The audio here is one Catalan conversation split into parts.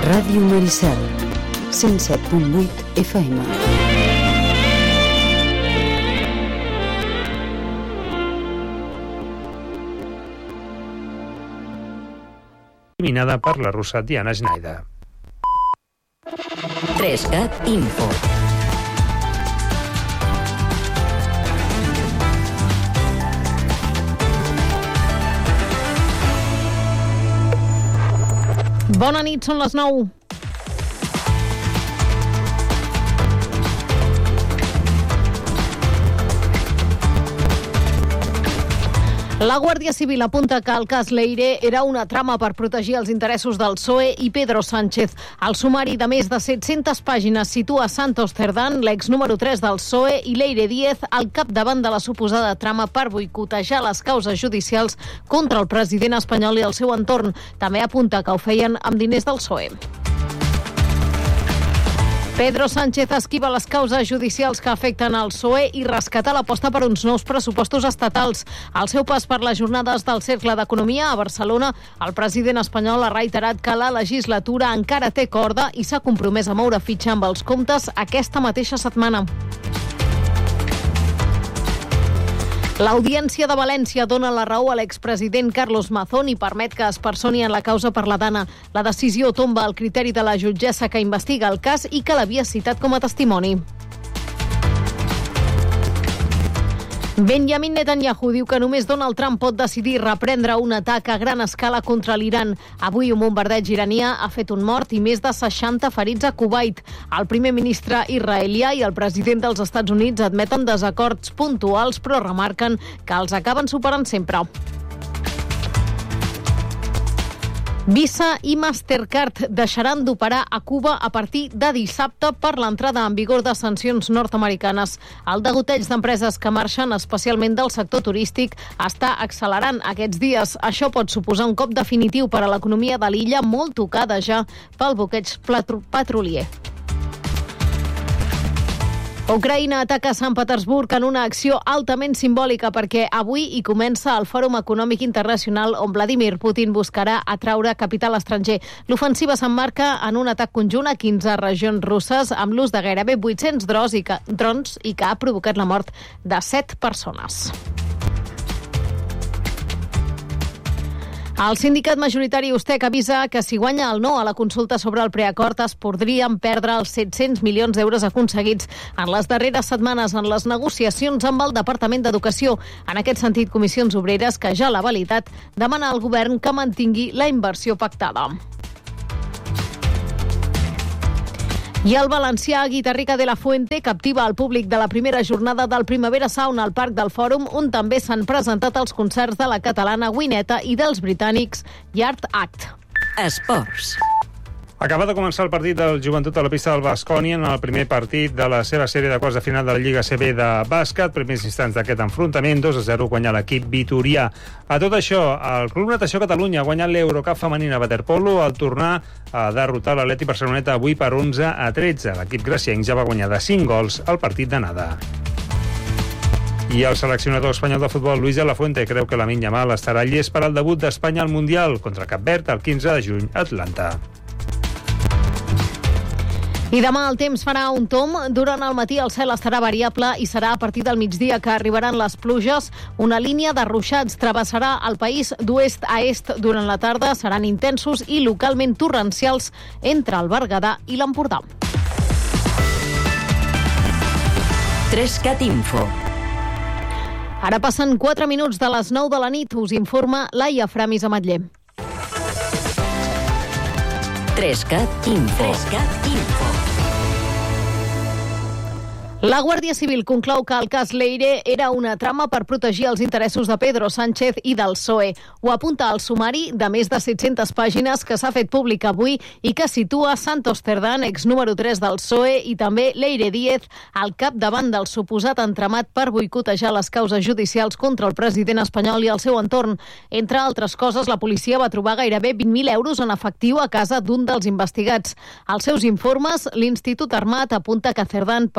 Ràdio Maricel, 107.8 FM. Eliminada per la russa Diana Schneider. 3CAT Info. Bona nit, són les 9. La Guàrdia Civil apunta que el cas Leire era una trama per protegir els interessos del PSOE i Pedro Sánchez. El sumari de més de 700 pàgines situa Santos Cerdán, l'ex número 3 del PSOE, i Leire Díez al capdavant de la suposada trama per boicotejar les causes judicials contra el president espanyol i el seu entorn. També apunta que ho feien amb diners del PSOE. Pedro Sánchez esquiva les causes judicials que afecten el PSOE i rescata l'aposta per uns nous pressupostos estatals. Al seu pas per les jornades del Cercle d'Economia a Barcelona, el president espanyol ha reiterat que la legislatura encara té corda i s'ha compromès a moure fitxa amb els comptes aquesta mateixa setmana. L'Audiència de València dona la raó a l'expresident Carlos Mazón i permet que es personi en la causa per la Dana. La decisió tomba el criteri de la jutgessa que investiga el cas i que l'havia citat com a testimoni. Benjamin Netanyahu diu que només Donald Trump pot decidir reprendre un atac a gran escala contra l'Iran. Avui un bombardeig iranià ha fet un mort i més de 60 ferits a Kuwait. El primer ministre israelià i el president dels Estats Units admeten desacords puntuals, però remarquen que els acaben superant sempre. Visa i Mastercard deixaran d'operar a Cuba a partir de dissabte per l'entrada en vigor de sancions nord-americanes. El degoteig d'empreses que marxen, especialment del sector turístic, està accelerant aquests dies. Això pot suposar un cop definitiu per a l'economia de l'illa, molt tocada ja pel bloqueig petrolier. Ucraïna ataca Sant Petersburg en una acció altament simbòlica perquè avui hi comença el Fòrum Econòmic Internacional on Vladimir Putin buscarà atraure capital estranger. L'ofensiva s'emmarca en un atac conjunt a 15 regions russes amb l'ús de gairebé 800 drons i que ha provocat la mort de 7 persones. El sindicat majoritari Ustec avisa que si guanya el no a la consulta sobre el preacord es podrien perdre els 700 milions d'euros aconseguits en les darreres setmanes en les negociacions amb el Departament d'Educació. En aquest sentit, Comissions Obreres, que ja l'ha validat, demana al govern que mantingui la inversió pactada. I el valencià Guitarrica de la Fuente captiva el públic de la primera jornada del Primavera Sound al Parc del Fòrum, on també s'han presentat els concerts de la catalana Wineta i dels britànics Yard Act. Esports. Acaba de començar el partit del Joventut a la pista del Baskonia en el primer partit de la seva sèrie de quarts de final de la Lliga CB de bàsquet. Primers instants d'aquest enfrontament, 2-0 guanyar l'equip vitorià. A tot això, el Club Natació Catalunya ha guanyat l'Eurocup femenina a waterpolo al tornar a derrotar l'Atleti Barceloneta avui per 11-13. L'equip gracienc ja va guanyar de 5 gols al partit d'anada. I el seleccionador espanyol de futbol, Luis de la Fuente, creu que Lamine Yamal estarà llest per al debut d'Espanya al Mundial contra Cap Verd el 15 de juny a Atlanta. I demà el temps farà un tomb. Durant el matí el cel estarà variable i serà a partir del migdia que arribaran les pluges. Una línia de ruixats travessarà el país d'oest a est durant la tarda. Seran intensos i localment torrencials entre el Berguedà i l'Empordà. 3CAT Info. Ara passen 4 minuts de les 9 de la nit. Us informa Laia Framis Ametller. 3CAT Info. 3CAT Info. La Guàrdia Civil conclou que el cas Leire era una trama per protegir els interessos de Pedro Sánchez i del PSOE. Ho apunta al sumari de més de 700 pàgines que s'ha fet públic avui i que situa Santos Cerdán, ex número 3 del PSOE, i també Leire Díez al capdavant del suposat entramat per boicotejar les causes judicials contra el president espanyol i el seu entorn. Entre altres coses, la policia va trobar gairebé 20.000 euros en efectiu a casa d'un dels investigats. Als seus informes, l'Institut Armat apunta que Cerdán pagava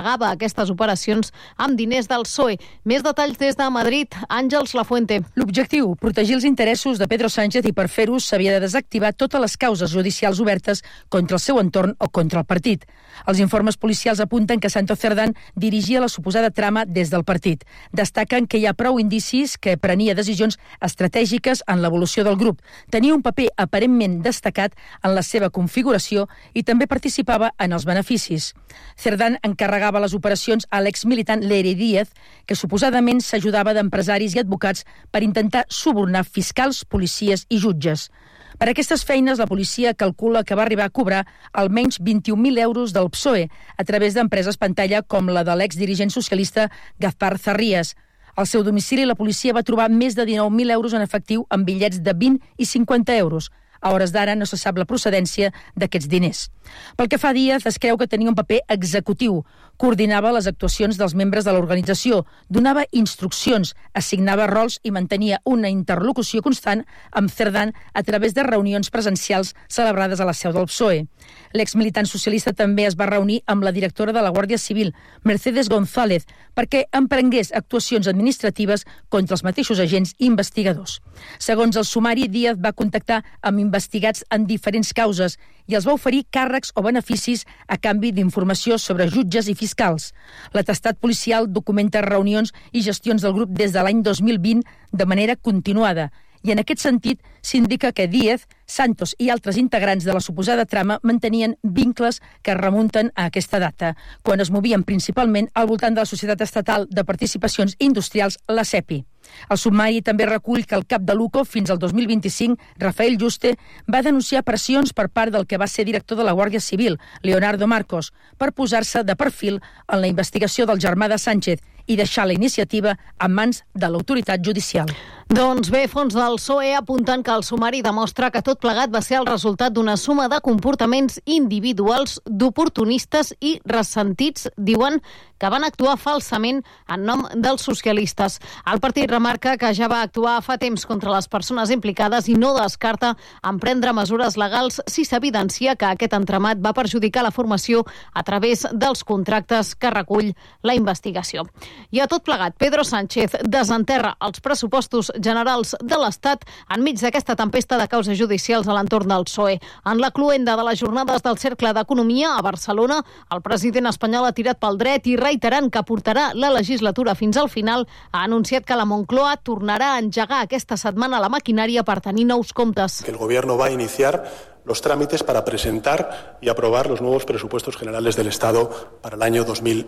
pagava aquestes operacions amb diners del PSOE. Més detalls des de Madrid. Àngels Lafuente. L'objectiu, protegir els interessos de Pedro Sánchez, i per fer-ho s'havia de desactivar totes les causes judicials obertes contra el seu entorn o contra el partit. Els informes policials apunten que Santos Cerdán dirigia la suposada trama des del partit. Destaquen que hi ha prou indicis que prenia decisions estratègiques en l'evolució del grup. Tenia un paper aparentment destacat en la seva configuració i també participava en els beneficis. Cerdán encarregava les operacions a l'exmilitant Leire Díaz, que suposadament s'ajudava d'empresaris i advocats per intentar subornar fiscals, policies i jutges. Per aquestes feines, la policia calcula que va arribar a cobrar almenys 21.000 euros del PSOE a través d'empreses pantalla com la de l'exdirigent socialista Gaspar Zarrías. Al seu domicili, la policia va trobar més de 19.000 euros en efectiu en bitllets de 20 i 50 euros. A hores d'ara no se sap la procedència d'aquests diners. Pel que fa a Díaz, es creu que tenia un paper executiu. Coordinava les actuacions dels membres de l'organització, donava instruccions, assignava rols i mantenia una interlocució constant amb Cerdán a través de reunions presencials celebrades a la seu del PSOE. L'exmilitant socialista també es va reunir amb la directora de la Guàrdia Civil, Mercedes González, perquè emprengués actuacions administratives contra els mateixos agents investigadors. Segons el sumari, Díaz va contactar amb investigats en diferents causes i els va oferir càrrecs o beneficis a canvi d'informació sobre jutges i fiscals. L'atestat policial documenta reunions i gestions del grup des de l'any 2020 de manera continuada. I en aquest sentit s'indica que Díaz, Santos i altres integrants de la suposada trama mantenien vincles que remunten a aquesta data, quan es movien principalment al voltant de la Societat Estatal de Participacions Industrials, la SEPI. El sumari també recull que el cap de l'UCO fins al 2025, Rafael Yuste, va denunciar pressions per part del que va ser director de la Guàrdia Civil, Leonardo Marcos, per posar-se de perfil en la investigació del germà de Sánchez i deixar la iniciativa en mans de l'autoritat judicial. Doncs bé, fons del PSOE apunten que el sumari demostra que tot plegat va ser el resultat d'una suma de comportaments individuals d'oportunistes i ressentits, diuen, que van actuar falsament en nom dels socialistes. El partit remarca que ja va actuar fa temps contra les persones implicades i no descarta emprendre mesures legals si s'evidencia que aquest entramat va perjudicar la formació a través dels contractes que recull la investigació. I a tot plegat, Pedro Sánchez desenterra els pressupostos generals de l'Estat enmig d'aquesta tempesta de causes judicials a l'entorn del PSOE. En la cloenda de les jornades del Cercle d'Economia a Barcelona, el president espanyol ha tirat pel dret i reiterant que portarà la legislatura fins al final, ha anunciat que la Moncloa tornarà a engegar aquesta setmana la maquinària per tenir nous comptes. El Gobierno va a iniciar los trámites para presentar y aprobar los nuevos presupuestos generales del Estado para el año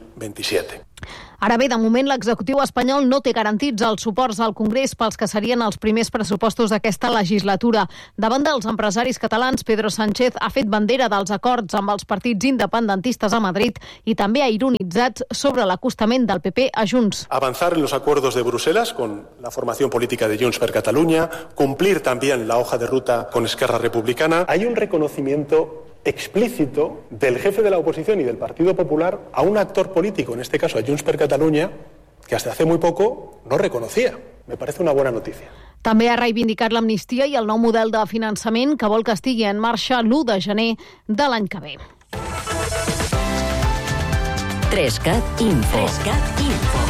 2027. Ara bé, de moment l'executiu espanyol no té garantits els suports al Congrés pels que serien els primers pressupostos d'aquesta legislatura. Davant dels empresaris catalans, Pedro Sánchez ha fet bandera dels acords amb els partits independentistes a Madrid i també ha ironitzat sobre l'acostament del PP a Junts. Avanzar en los acuerdos de Bruselas con la formación política de Junts per Catalunya, cumplir también la hoja de ruta con Esquerra Republicana. Hay un reconocimiento explícito del jefe de la oposición y del Partido Popular a un actor político, en este caso a Junts per Catalunya, que hasta hace muy poco no reconocía. Me parece una buena noticia. També ha reivindicat l'amnistia i el nou model de finançament que vol que estigui en marxa l'1 de gener de l'any que ve. 3CAT Info. 3CAT Info.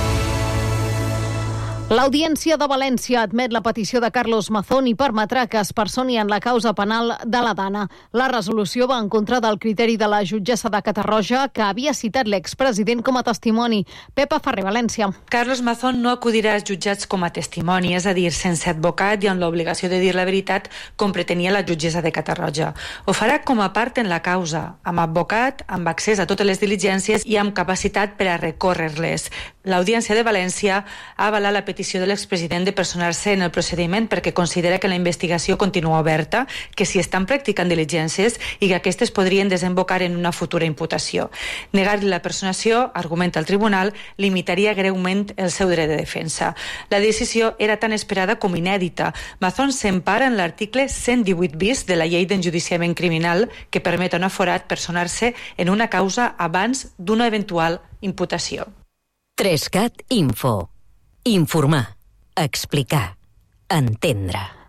L'Audiència de València admet la petició de Carlos Mazón i permetrà que es personi en la causa penal de la Dana. La resolució va en contra del criteri de la jutgessa de Catarroja, que havia citat l'expresident com a testimoni. Pepa Ferrer, València. Carlos Mazón no acudirà als jutjats com a testimoni, és a dir, sense advocat i amb l'obligació de dir la veritat, com pretenia la jutgessa de Catarroja. Ho farà com a part en la causa, amb advocat, amb accés a totes les diligències i amb capacitat per a recórrer-les. L'Audiència de València ha avalat la petició de l'expresident de personar-se en el procediment perquè considera que la investigació continua oberta, que s'hi estan practicant diligències i que aquestes podrien desembocar en una futura imputació. Negar-li la personació, argumenta el tribunal, limitaria greument el seu dret de defensa. La decisió era tan esperada com inèdita. Mazón s'empara en l'article 118 bis de la llei d'enjudiciament criminal que permet a un aforat personar-se en una causa abans d'una eventual imputació. 3CAT Info. Informar, explicar, entendre.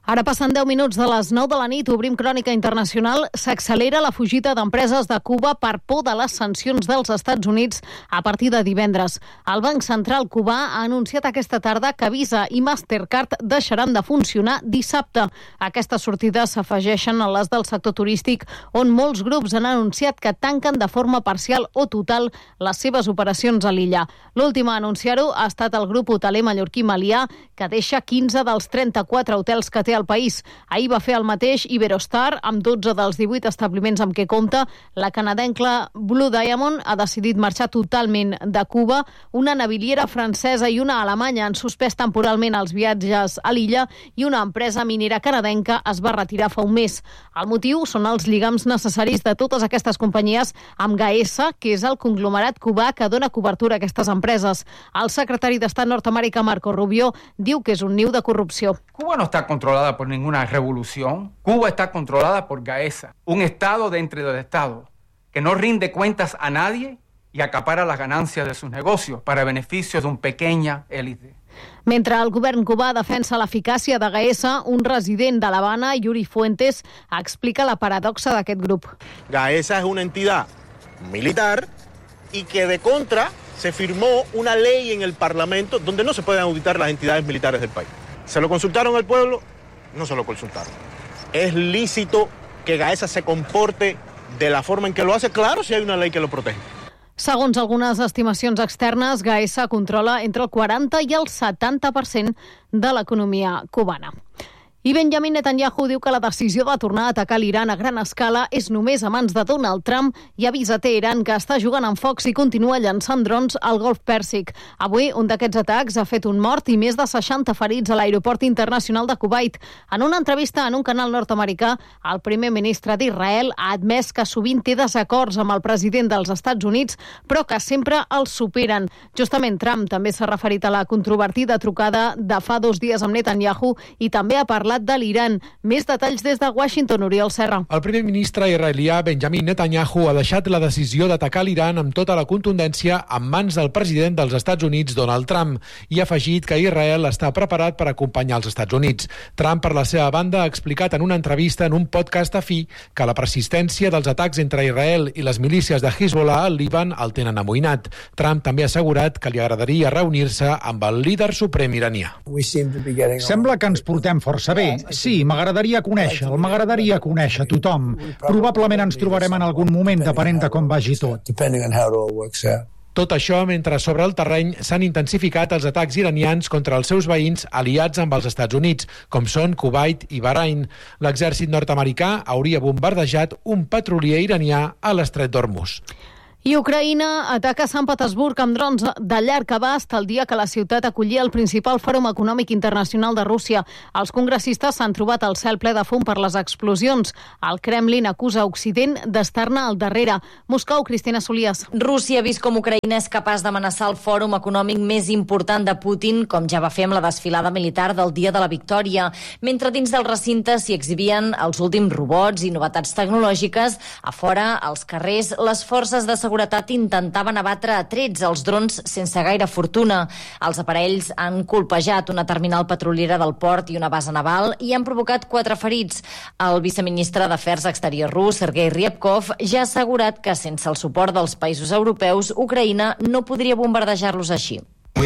Ara passen 10 minuts de les 9 de la nit, obrim crònica internacional. S'accelera la fugida d'empreses de Cuba per por de les sancions dels Estats Units a partir de divendres. El Banc Central cubà ha anunciat aquesta tarda que Visa i Mastercard deixaran de funcionar dissabte. Aquestes sortides s'afegeixen a les del sector turístic, on molts grups han anunciat que tanquen de forma parcial o total les seves operacions a l'illa. L'últim a anunciar-ho ha estat el grup hoteler mallorquí Melià, que deixa 15 dels 34 hotels que té al país. Ahir va fer el mateix Iberostar, amb 12 dels 18 establiments amb què compta. La canadenca Blue Diamond ha decidit marxar totalment de Cuba. Una naviliera francesa i una alemanya han suspès temporalment els viatges a l'illa i una empresa minera canadenca es va retirar fa un mes. El motiu són els lligams necessaris de totes aquestes companyies amb Gaesa, que és el conglomerat cubà que dona cobertura a aquestes empreses. El secretari d'Estat nord-americà Marco Rubio diu que és un niu de corrupció. Cuba no está controlada por ninguna revolución. Cuba está controlada por Gaesa, un estado dentro del estado que no rinde cuentas a nadie y acapara las ganancias de sus negocios para beneficio de una pequeña élite. Mentre el govern cubà defensa l'eficàcia de Gaesa, un resident de l'Havana, Yuri Fuentes, explica la paradoxa d'aquest grup. Gaesa es una entidad militar y que de contra se firmó una ley en el Parlamento donde no se pueden auditar las entidades militares del país. ¿Se lo consultaron al pueblo? No se lo consultaron. ¿Es lícito que Gaesa se comporte de la forma en que lo hace? Claro, si hay una ley que lo protege. Segons algunes estimacions externes, Gaesa controla entre el 40 i el 70% de l'economia cubana. I Benjamin Netanyahu diu que la decisió de tornar a atacar l'Iran a gran escala és només a mans de Donald Trump i avisa Teheran que està jugant amb focs i continua llançant drons al Golf Pèrsic. Avui, un d'aquests atacs ha fet un mort i més de 60 ferits a l'aeroport internacional de Kuwait. En una entrevista en un canal nord-americà, el primer ministre d'Israel ha admès que sovint té desacords amb el president dels Estats Units, però que sempre els superen. Justament Trump també s'ha referit a la controvertida trucada de fa 2 dies amb Netanyahu i també ha parlat de l'Iran. Més detalls des de Washington, Oriol Serra. El primer ministre israelià Benjamin Netanyahu ha deixat la decisió d'atacar l'Iran amb tota la contundència en mans del president dels Estats Units, Donald Trump, i ha afegit que Israel està preparat per acompanyar els Estats Units. Trump, per la seva banda, ha explicat en una entrevista en un podcast afí que la persistència dels atacs entre Israel i les milícies de Hezbollah al Líban el tenen amoïnat. Trump també ha assegurat que li agradaria reunir-se amb el líder suprem iranià. Sembla que ens portem força bé. Sí, m'agradaria conèixer tothom. Probablement ens trobarem en algun moment, depenent de com vagi tot. Tot això mentre sobre el terreny s'han intensificat els atacs iranians contra els seus veïns aliats amb els Estats Units, com són Kuwait i Bahrain. L'exèrcit nord-americà hauria bombardejat un petrolier iranià a l'estret d'Hormuz. I Ucraïna ataca Sant Petersburg amb drons de llarg abast el dia que la ciutat acollia el principal fòrum econòmic internacional de Rússia. Els congressistes s'han trobat al cel ple de fum per les explosions. El Kremlin acusa Occident d'estar-ne al darrere. Moscou, Cristina Solias. Rússia ha vist com Ucraïna és capaç d'amenaçar el fòrum econòmic més important de Putin, com ja va fer amb la desfilada militar del Dia de la Victòria. Mentre dins del recinte s'hi exhibien els últims robots i novetats tecnològiques, a fora, als carrers, les forces de seguretat intentaven abatre a trets els drons sense gaire fortuna. Els aparells han colpejat una terminal petroliera del port i una base naval i han provocat 4 ferits. El viceministre d'Afers Exteriors rus, Sergei Ryabkov, ja ha assegurat que sense el suport dels països europeus, Ucraïna no podria bombardejar-los així.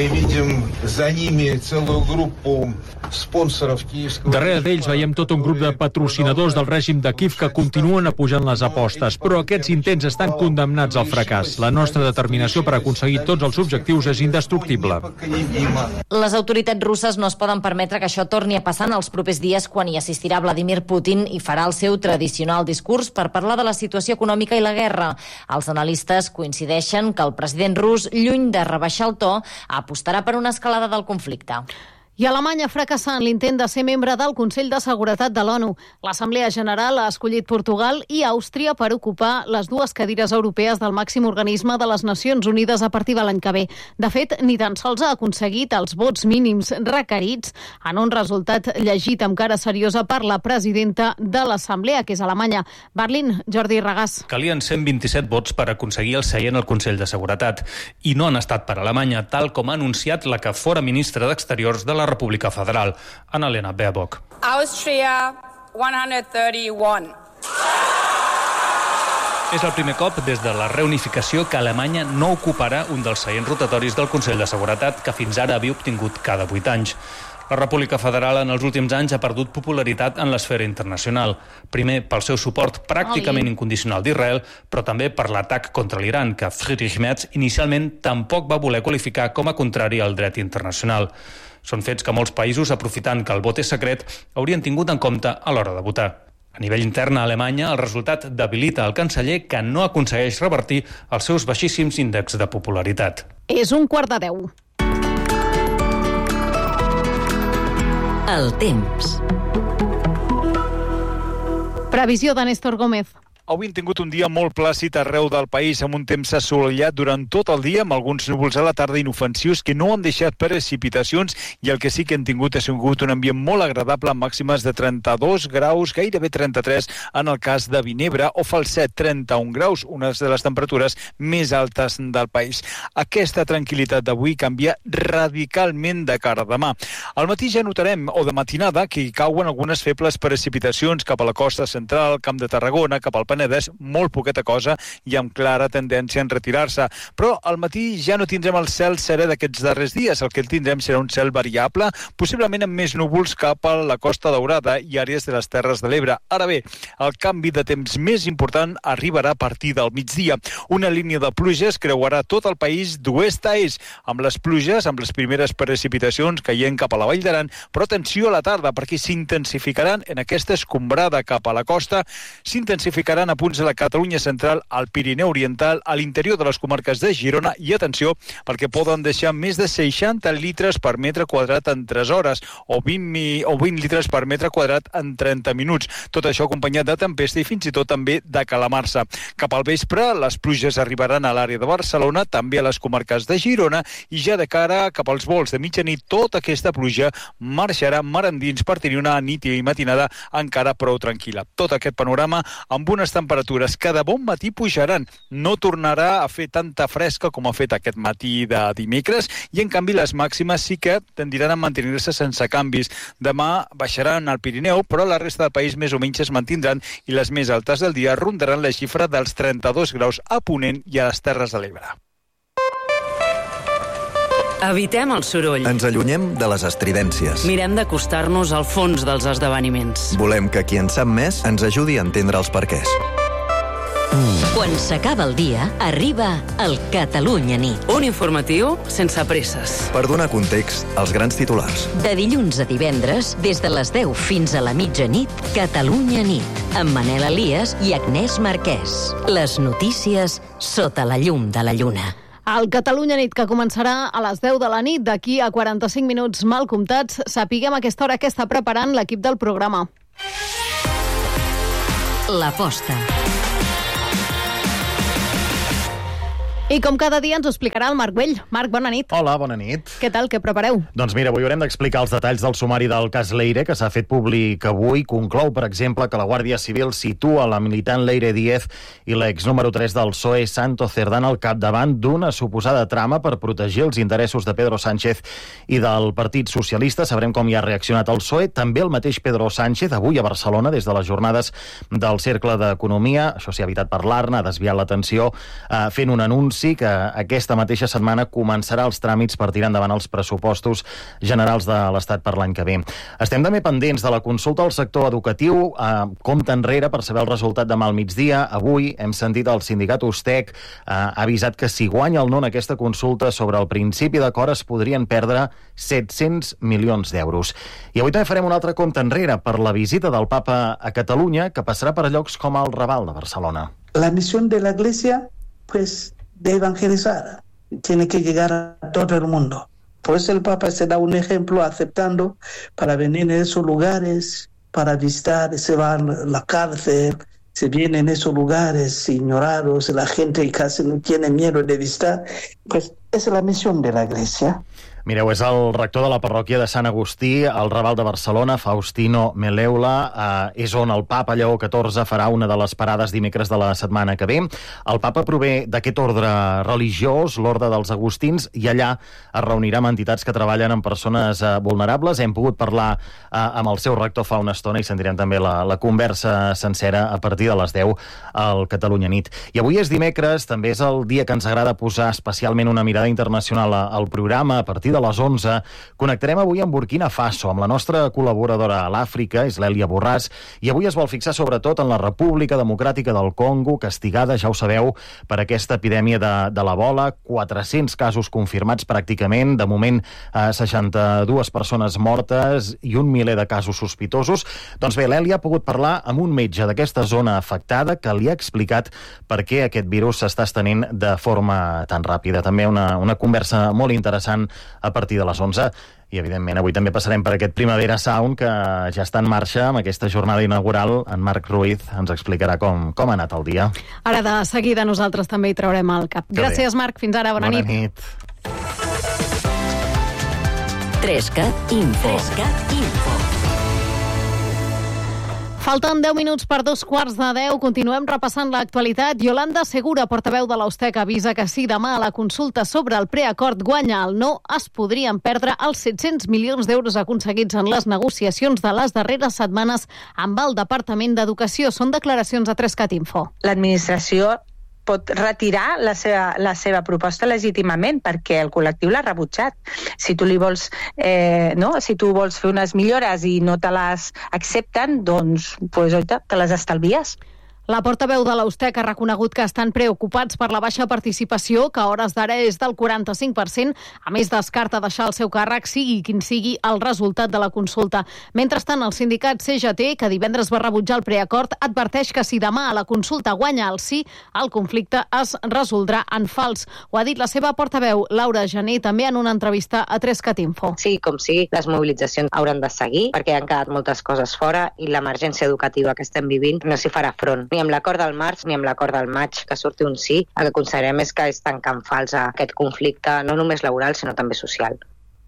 Darrere d'ells veiem tot un grup de patrocinadors del règim de Kiev que continuen apujant les apostes, però aquests intents estan condemnats al fracàs. La nostra determinació per aconseguir tots els objectius és indestructible. Les autoritats russes no es poden permetre que això torni a passar en els propers dies quan hi assistirà Vladimir Putin i farà el seu tradicional discurs per parlar de la situació econòmica i la guerra. Els analistes coincideixen que el president rus, lluny de rebaixar el to, apostarà per una escalada del conflicte. I Alemanya fracassa en l'intent de ser membre del Consell de Seguretat de l'ONU. L'Assemblea General ha escollit Portugal i Àustria per ocupar les 2 cadires europees del màxim organisme de les Nacions Unides a partir de l'any que ve. De fet, ni tan sols ha aconseguit els vots mínims requerits en un resultat llegit amb cara seriosa per la presidenta de l'Assemblea, que és Alemanya. Berlín, Jordi Regàs. Calien 127 vots per aconseguir el seient al Consell de Seguretat i no han estat per Alemanya, tal com ha anunciat la que fora ministra d'Exteriors de la la República Federal, Annalena Baerbock. Austria, 131. És el primer cop des de la reunificació que Alemanya no ocuparà un dels seients rotatoris del Consell de Seguretat que fins ara havia obtingut cada 8 anys. La República Federal en els últims anys ha perdut popularitat en l'esfera internacional. Primer pel seu suport pràcticament incondicional d'Israel, però també per l'atac contra l'Iran, que Friedrich Merz inicialment tampoc va voler qualificar com a contrari al dret internacional. Són fets que molts països, aprofitant que el vot és secret, haurien tingut en compte a l'hora de votar. A nivell intern a Alemanya, el resultat debilita el canceller, que no aconsegueix revertir els seus baixíssims índexs de popularitat. És 11:45. El temps. Previsió de Néstor Gómez. Avui hem tingut un dia molt plàcid arreu del país, amb un temps assolellat durant tot el dia, amb alguns núvols a la tarda inofensius que no han deixat precipitacions, i el que sí que hem tingut ha sigut un ambient molt agradable, amb màximes de 32 graus, gairebé 33 en el cas de Vinebre, o Falset, 31 graus, una de les temperatures més altes del país. Aquesta tranquil·litat d'avui canvia radicalment de cara a demà. Al matí ja notarem, o de matinada, que hi cauen algunes febles precipitacions cap a la costa central, Camp de Tarragona, cap al Penedès, molt poqueta cosa i amb clara tendència en retirar-se. Però al matí ja no tindrem el cel serè d'aquests darrers dies. El que tindrem serà un cel variable, possiblement amb més núvols cap a la Costa Daurada i àrees de les Terres de l'Ebre. Ara bé, el canvi de temps més important arribarà a partir del migdia. Una línia de pluges creuarà tot el país d'oest a est, amb les pluges, amb les primeres precipitacions caient cap a la Vall d'Aran, però atenció a la tarda, perquè s'intensificaran en aquesta escombrada cap a la costa, s'intensificaran a punts de la Catalunya central, al Pirineu oriental, a l'interior de les comarques de Girona, i atenció, perquè poden deixar més de 60 litres per metre quadrat en 3 hores, o 20 litres per metre quadrat en 30 minuts. Tot això acompanyat de tempesta i fins i tot també de calamarsa. Cap al vespre, les pluges arribaran a l'àrea de Barcelona, també a les comarques de Girona, i ja de cara cap als vols de mitjanit, tota aquesta pluja marxarà mar endins per tenir una nit i matinada encara prou tranquil·la. Tot aquest panorama amb unes temperatures que de bon matí pujaran. No tornarà a fer tanta fresca com ha fet aquest matí de dimecres, i en canvi les màximes sí que tendiran a mantenir-se sense canvis. Demà baixaran al Pirineu, però la resta del país més o menys es mantindran, i les més altes del dia rondaran la xifra dels 32 graus a Ponent i a les Terres de l'Ebre. Evitem el soroll. Ens allunyem de les estridències. Mirem d'acostar-nos al fons dels esdeveniments. Volem que qui en sap més ens ajudi a entendre els perquès. Quan s'acaba el dia, arriba el Catalunya Nit. Un informatiu sense presses. Per donar context als grans titulars. De dilluns a divendres, des de les 10 fins a la mitjanit, Catalunya Nit, amb Manel Elias i Agnès Marquès. Les notícies sota la llum de la lluna. El Catalunya Nit, que començarà a les 10 de la nit, d'aquí a 45 minuts mal comptats, sapiguem a aquesta hora què està preparant l'equip del programa. L'aposta. I com cada dia ens ho explicarà el Marc Güell. Marc, bona nit. Hola, bona nit. Què tal, què prepareu? Doncs mira, avui haurem d'explicar els detalls del sumari del cas Leire, que s'ha fet públic avui. Conclou, per exemple, que la Guàrdia Civil situa la militant Leire Díez i l'ex número 3 del PSOE, Santo Cerdán, al capdavant d'una suposada trama per protegir els interessos de Pedro Sánchez i del Partit Socialista. Sabrem com hi ha reaccionat el PSOE. També el mateix Pedro Sánchez, avui a Barcelona, des de les jornades del Cercle d'Economia. Això s'hi ha evitat parlar-ne, ha desviat l'atenció, fent un anunci que aquesta mateixa setmana començarà els tràmits per tirar endavant els pressupostos generals de l'Estat per l'any que ve. Estem també pendents de la consulta al sector educatiu. Compte enrere per saber el resultat demà al migdia. Avui hem sentit el sindicat Ustec ha avisat que si guanya el no en aquesta consulta sobre el principi d'acord es podrien perdre 700 milions d'euros. I avui també farem un altre compte enrere per la visita del Papa a Catalunya, que passarà per llocs com el Raval de Barcelona. La misión de la Iglesia, pues, de evangelizar, tiene que llegar a todo el mundo. Pues el Papa se da un ejemplo aceptando para venir en esos lugares, para visitar, se va a la cárcel, se viene en esos lugares ignorados, la gente casi no tiene miedo de visitar. Pues esa es la misión de la Iglesia. Mireu, és el rector de la parròquia de Sant Agustí, al Raval de Barcelona, Faustino Meleula. És on el papa Lleó XIV farà una de les parades dimecres de la setmana que ve. El papa prové d'aquest ordre religiós, l'Orde dels Agustins, i allà es reunirà amb entitats que treballen amb persones vulnerables. Hem pogut parlar amb el seu rector fa una estona i sentirem també la conversa sencera a partir de les 10 al Catalunya Nit. I avui és dimecres, també és el dia que ens agrada posar especialment una mirada internacional al programa. A partir de les 11 connectarem avui amb Burkina Faso, amb la nostra col·laboradora a l'Àfrica, és l'Èlia Borràs, i avui es vol fixar sobretot en la República Democràtica del Congo, castigada, ja ho sabeu, per aquesta epidèmia de l'Ebola. 400 casos confirmats pràcticament, de moment 62 persones mortes i 1 miler de casos sospitosos. Doncs bé, l'Èlia ha pogut parlar amb un metge d'aquesta zona afectada que li ha explicat per què aquest virus s'està estenent de forma tan ràpida. També una conversa molt interessant a partir de les 11. I, evidentment, avui també passarem per aquest Primavera Sound, que ja està en marxa amb aquesta jornada inaugural. En Marc Ruiz ens explicarà com ha anat el dia. Ara de seguida nosaltres també hi traurem el cap. Gràcies, Marc. Fins ara. Bona nit. Bona nit. 3CAT Info. Falten 10 minuts per 2:15. Continuem repassant l'actualitat. Yolanda Segura, portaveu de l'Austec, avisa que si demà a la consulta sobre el preacord guanya el no, es podrien perdre els 700 milions d'euros aconseguits en les negociacions de les darreres setmanes amb el Departament d'Educació. Són declaracions a 3CAT Info. L'administració pot retirar la seva proposta legítimament perquè el col·lectiu l'ha rebutjat. Si tu li vols, si tu vols fer unes millores i no te les accepten, doncs te les estalvies. La portaveu de l'Austec ha reconegut que estan preocupats per la baixa participació, que a hores d'ara és del 45%. A més, descarta deixar el seu càrrec, sigui quin sigui el resultat de la consulta. Mentrestant, el sindicat CGT, que divendres va rebutjar el preacord, adverteix que si demà a la consulta guanya el sí, el conflicte es resoldrà en fals. Ho ha dit la seva portaveu, Laura Gené, també en una entrevista a 3CAT Info. Sí, com sigui, les mobilitzacions hauran de seguir, perquè han quedat moltes coses fora i l'emergència educativa que estem vivint no s'hi farà front. Ni amb l'acord del març ni amb l'acord del maig, que surti un sí, el que considerem és que és tancar en fals aquest conflicte, no només laboral, sinó també social.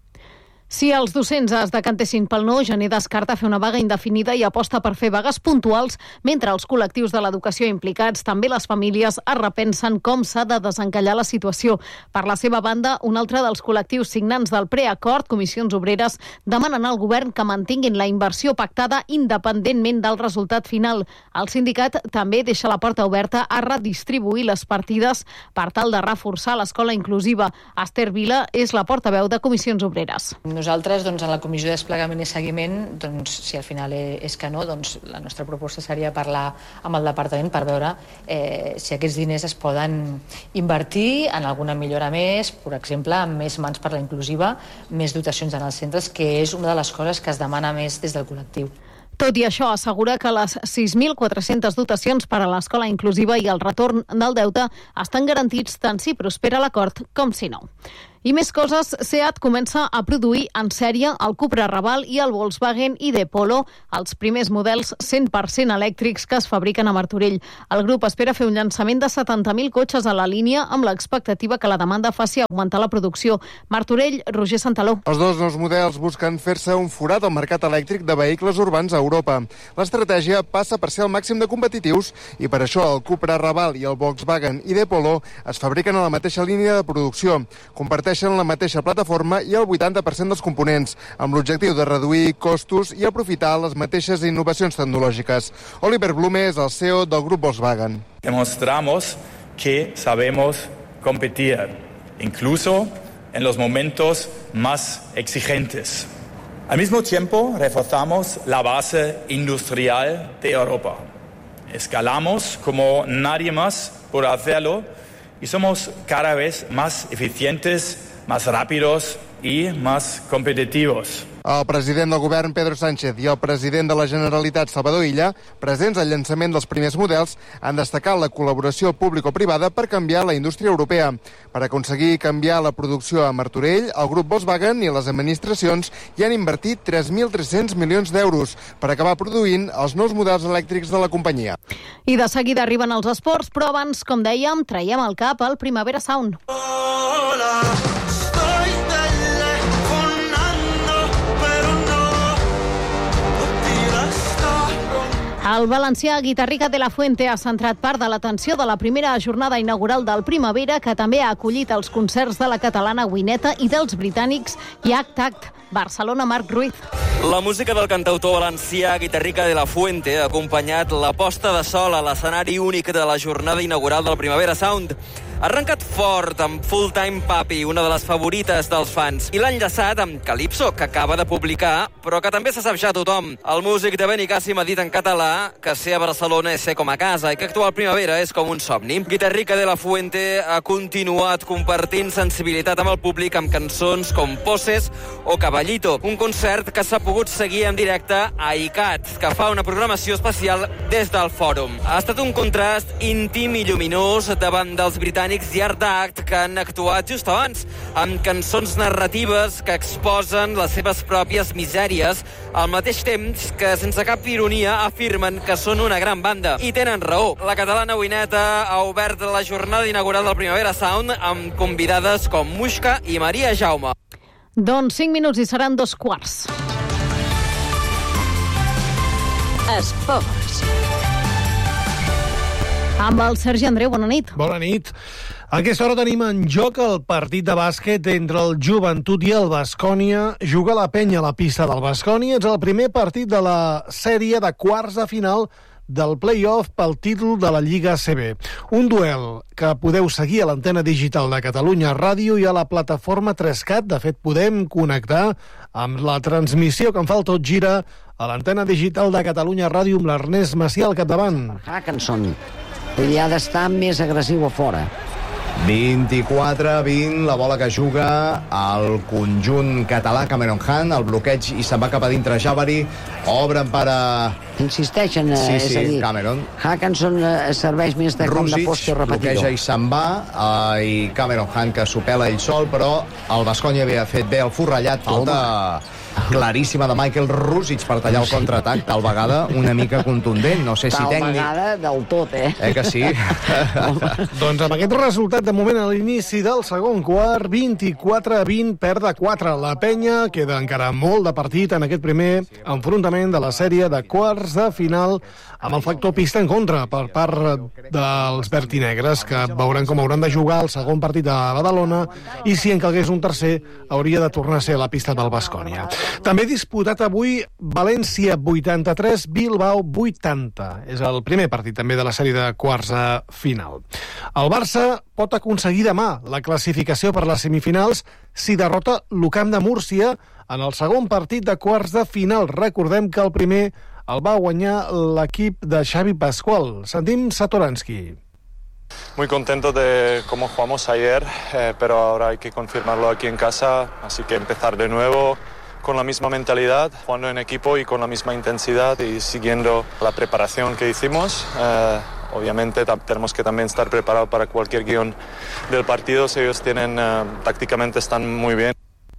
Si els docents es decantessin pel no, Gené descarta fer una vaga indefinida i aposta per fer vagues puntuals, mentre els col·lectius de l'educació implicats, també les famílies, es repensen com s'ha de desencallar la situació. Per la seva banda, un altre dels col·lectius signants del preacord, Comissions Obreres, demanen al govern que mantinguin la inversió pactada independentment del resultat final. El sindicat també deixa la porta oberta a redistribuir les partides per tal de reforçar l'escola inclusiva. Esther Vila és la portaveu de Comissions Obreres. Nosaltres, en la Comissió de Desplegament i Seguiment, si al final és que no, la nostra proposta seria parlar amb el departament per veure si aquests diners es poden invertir en alguna millora més, per exemple, amb més mans per la inclusiva, més dotacions en els centres, que és una de les coses que es demana més des del col·lectiu. Tot i això, assegura que les 6.400 dotacions per a l'escola inclusiva i el retorn del deute estan garantits tant si prospera l'acord com si no. I més coses, SEAT comença a produir en sèrie el Cupra Raval i el Volkswagen ID Polo, els primers models 100% elèctrics que es fabriquen a Martorell. El grup espera fer un llançament de 70.000 cotxes a la línia amb l'expectativa que la demanda faci augmentar la producció. Martorell, Roger Santaló. Els dos nous models busquen fer-se un forat al mercat elèctric de vehicles urbans a Europa. L'estratègia passa per ser el màxim de competitius i per això el Cupra Raval i el Volkswagen ID Polo es fabriquen a la mateixa línia de producció. Comparteixen la mateixa plataforma i el 80% dels components, amb l'objectiu de reduir costos i aprofitar les mateixes innovacions tecnològiques. Oliver Blume és el CEO del grup Volkswagen. Demostramos que sabemos competir, incluso en los momentos más exigentes. Al mismo tiempo, reforzamos la base industrial de Europa. Escalamos como nadie más podrá hacerlo y somos cada vez más eficientes, más rápidos y más competitivos. El president del govern, Pedro Sánchez, i el president de la Generalitat, Salvador Illa, presents al llançament dels primers models, han destacat la col·laboració público-privada per canviar la indústria europea. Per aconseguir canviar la producció a Martorell, el grup Volkswagen i les administracions hi han invertit 3.300 milions d'euros per acabar produint els nous models elèctrics de la companyia. I de seguida arriben els esports, però abans, com dèiem, traiem el cap al Primavera Sound. El valencià Guitarrica de la Fuente ha centrat part de l'atenció de la primera jornada inaugural del Primavera, que també ha acollit els concerts de la catalana Wineta i dels britànics Yak Tact. Barcelona, Marc Ruiz. La música del cantautor valencià Guitarrica de la Fuente ha acompanyat la posta de sol a l'escenari únic de la jornada inaugural del Primavera Sound. Ha arrencat fort amb Full Time Papi, una de les favorites dels fans, i l'ha enllaçat amb Calypso, que acaba de publicar, però que també se sap ja tothom. El músic de Benicàssim ha dit en català que ser a Barcelona és ser com a casa i que actuar al Primavera és com un somni. Guitarrica de la Fuente ha continuat compartint sensibilitat amb el públic amb cançons com Poses o Caballito, un concert que s'ha pogut seguir en directe a ICAT, que fa una programació especial des del Fòrum. Ha estat un contrast íntim i lluminós davant dels britànics Yak Tact, que han actuat just abans, amb cançons narratives que exposen les seves pròpies misèries, al mateix temps que, sense cap ironia, afirmen que són una gran banda. I tenen raó. La catalana Wineta ha obert la jornada inaugural del Primavera Sound amb convidades com Muixca i Maria Jaume. Doncs 5 minuts i seran 2:15. Esports. Amb el Sergi Andreu, bona nit. Bona nit. A aquesta hora tenim en joc el partit de bàsquet entre el Joventut i el Baskonia. Juga la penya a la pista del Baskonia. És el primer partit de la sèrie de quarts de final del play-off pel títol de la Lliga ACB. Un duel que podeu seguir a l'antena digital de Catalunya Ràdio i a la plataforma 3CAT. De fet, podem connectar amb la transmissió que en fa el Tot Gira a l'antena digital de Catalunya Ràdio amb l'Ernest Macià al capdavant. Hackinson. Ell ha d'estar més agressiu a fora. 24-20, la bola que juga al conjunt català, Cameron Hunt, el bloqueig i se'n va cap a dintre Jabari, obren per a... Insisteixen, sí, és a dir, Cameron. Hackinson serveix més de com de poste repetidor. Bloqueja i se'n va, i Cameron Hunt que s'ho pela ell sol, però el Baskonia havia fet bé el forrellat, falta claríssima de Michael Rusic per tallar el contraatac, tal vegada una mica contundent, no sé si tècnic... Tal vegada del tot, que sí? Doncs amb aquest resultat, de moment, a l'inici del segon quart, 24-20, perd de 4. La penya queda encara molt de partit en aquest primer enfrontament de la sèrie de quarts de final amb el factor pista en contra per part dels vertinegres, que veuran com hauran de jugar el segon partit a Badalona i si en calgués un tercer hauria de tornar a ser a la pista del Baskonia. També disputat avui València 83, Bilbao 80. És el primer partit també de la sèrie de quarts de final. El Barça pot aconseguir demà la classificació per les semifinals si derrota l'UCAM de Múrcia en el segon partit de quarts de final. Recordem que el primer el va guanyar l'equip de Xavi Pascual. Sentim Satoransky. Muy contento de cómo jugamos ayer, pero ahora hay que confirmarlo aquí en casa, así que empezar de nuevo con la misma mentalidad, jugando en equipo y con la misma intensidad y siguiendo la preparación que hicimos. Obviamente tenemos que también estar preparados para cualquier guión del partido. Si ellos tienen, tácticamente están muy bien.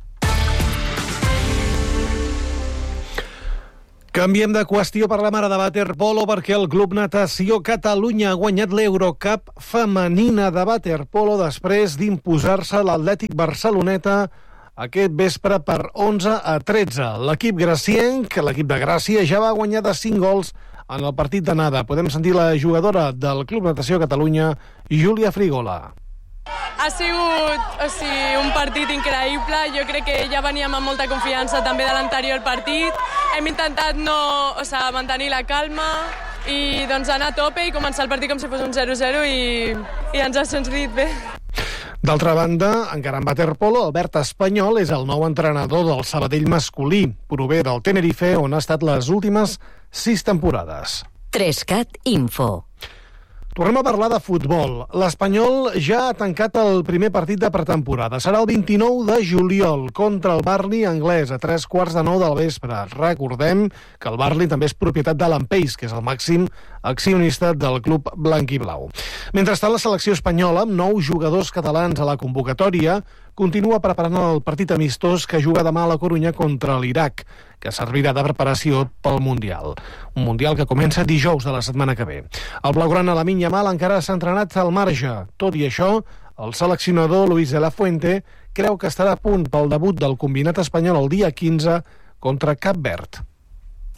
Canviem de qüestió, parlem ara de waterpolo perquè el Club Natació Catalunya ha guanyat l'Eurocup femenina de waterpolo després d'imposar-se l'Atlètic Barceloneta aquest vespre per 11-13. L'equip gracienc, l'equip de Gràcia, ja va guanyar de 5 gols en el partit d'anada. Podem sentir la jugadora del Club Natació Catalunya, Júlia Frigola. Ha sigut un partit increïble. Jo crec que ja veníem amb molta confiança també de l'anterior partit. Hem intentat mantenir la calma i doncs anar a tope i començar el partit com si fos un 0-0 i ens ha sentit bé. D'altra banda, encara en waterpolo, Albert Espanyol és el nou entrenador del Sabadell masculí. Prové del Tenerife, on ha estat les últimes 6 temporades. 3CAT Info. Tornem a parlar de futbol. L'Espanyol ja ha tancat el primer partit de pretemporada. Serà el 29 de juliol contra el Burnley anglès a 9:15 del vespre. Recordem que el Burnley també és propietat d'Alan Pace, que és el màxim accionista del club blanc i blau. Mentrestant, la selecció espanyola, amb 9 jugadors catalans a la convocatòria, continua preparant el partit amistós que juga demà a la Corunya contra l'Iraq, que servirà de preparació pel Mundial. Un Mundial que comença dijous de la setmana que ve. El blaugrana Lamine Yamal encara s'ha entrenat al marge. Tot i això, el seleccionador Luis de la Fuente creu que estarà a punt pel debut del combinat espanyol el dia 15 contra Cap Verd.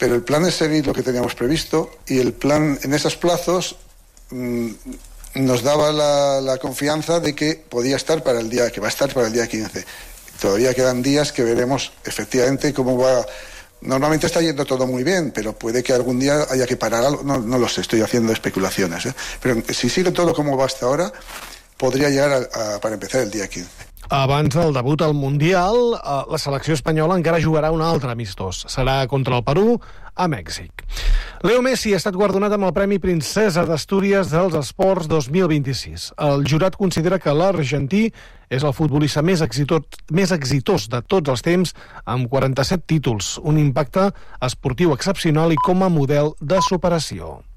pero el plan es seguir lo que teníamos previsto y el plan en esos plazos nos daba la confianza de que podía estar para el día, que va a estar para el día 15. Todavía quedan días que veremos efectivamente cómo va. Normalmente está yendo todo muy bien, pero puede que algún día haya que parar algo. No lo sé, estoy haciendo especulaciones. Pero si sigue todo como va hasta ahora, podria llegar para empezar el dia 15. Abans del debut al Mundial, la selecció espanyola encara jugarà un altre amistós. Serà contra el Perú, a Mèxic. Leo Messi ha estat guardonat amb el Premi Princesa d'Astúries dels Esports 2026. El jurat considera que l'argentí és el futbolista més exitós de tots els temps, amb 47 títols, un impacte esportiu excepcional i com a model de superació.